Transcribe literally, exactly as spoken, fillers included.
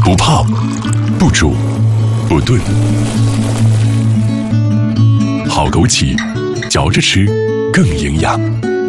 不泡、不煮、不炖，好枸杞，嚼着吃更营养。